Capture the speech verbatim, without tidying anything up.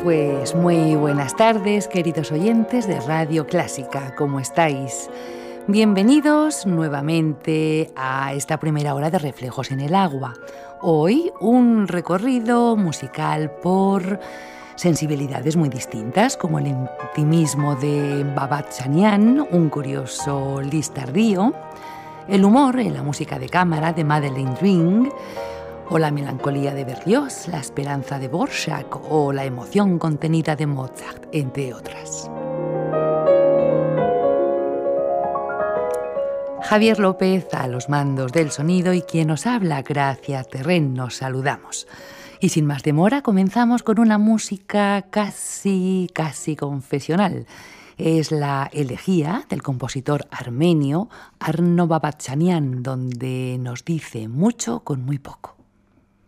Pues muy buenas tardes, queridos oyentes de Radio Clásica, ¿cómo estáis? Bienvenidos nuevamente a esta primera hora de Reflejos en el Agua. Hoy un recorrido musical por sensibilidades muy distintas, como el intimismo de Babak Chanian, un curioso Lis tardío, el humor en la música de cámara de Madeleine Ring, o la melancolía de Berlioz, la esperanza de Dvorak o la emoción contenida de Mozart, entre otras. Javier López a los mandos del sonido y quien nos habla, Gracia Terren, nos saludamos. Y sin más demora comenzamos con una música casi, casi confesional. Es la elegía del compositor armenio Arno Babak Chanian, donde nos dice mucho con muy poco.